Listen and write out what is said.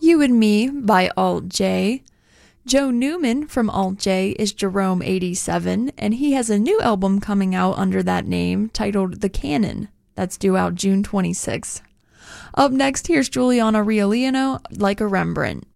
You and Me by Alt J. Joe Newman from Alt J is Jerome87, and he has a new album coming out under that name titled The Canon. That's due out June 26th. Up next, here's Juliana Riolino, Like a Rembrandt.